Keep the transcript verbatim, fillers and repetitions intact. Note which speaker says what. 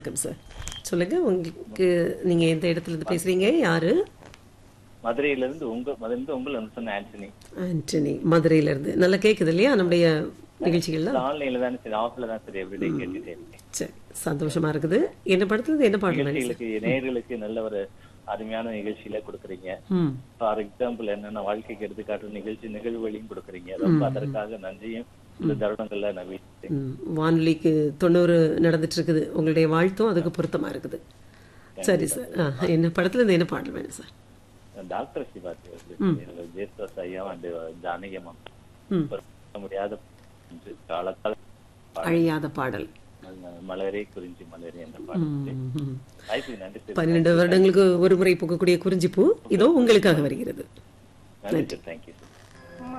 Speaker 1: வணக்கம் சார். சொல்லுங்க, உங்களுக்கு நீங்க எந்த இடத்துல இருந்து பேசுறீங்க? யாரு?
Speaker 2: மதுரையில இருந்து உங்க மதுரையிலிருந்து உங்களை வந்து சொன்ன ஆண்டனி.
Speaker 1: ஆண்டனி, மதுரையில இருந்து. நல்லா கேக்குது இல்லையா நம்முடைய நிகழ்ச்சிகள்லாம்?
Speaker 2: ஆன்லைன்ல தானே சரி, ஆஃப்ல தான் சரி, எவ்ரிடே கேட்டுட்டே இருக்கேன்.
Speaker 1: சரி, சந்தோஷமா இருக்குது. என்ன படத்துல இருந்து என்ன பாடல் வேணும் சார்?
Speaker 2: நிகழ்ச்சிகளுக்கு நேயர்களுக்கு நல்ல ஒரு அருமையான நிகழ்ச்சியில கொடுக்குறீங்க.
Speaker 1: ம்
Speaker 2: ஃபார் எக்ஸாம்பிள் என்னன்னா வாழ்க்கைக்கு எடுத்துக்காட்டு நிகழ்ச்சி நிகழ்வுகளையும் கொடுக்குறீங்க. ரொம்ப அதற்காக நன்றியும் இந்த தருணங்கள்ல நான் வீட்டுறேன்.
Speaker 1: ம். வானொலிக்கு தொண்ணூறு நடந்துட்டு இருக்குது. உங்களுடைய வாழ்த்தும் அதுக்கு பொருத்தமா இருக்குது. சரி சார். ஆ, என்ன படத்துல இருந்து என்ன பாடல் வேணும் சார்?
Speaker 2: டாக்டர் சிவாஜி ஜேசுதாஸ் ஐயா அண்ட் ஜானகியம்மா
Speaker 1: ம்.
Speaker 2: முடியாத காலத்தால்
Speaker 1: அழியாத பாடல்.
Speaker 2: மலரே குறிஞ்சி மலரே என்ற பாடல்.
Speaker 1: ம்.
Speaker 2: வாய்ப்புக்கு நன்றி.
Speaker 1: பன்னிரண்டு வருடங்களுக்கு ஒரு முறை பூக்கக்கூடிய குறிஞ்சிப்பூ இதோ உங்களுக்காக வருகிறது.
Speaker 2: நன்றி சார். Thank you sir.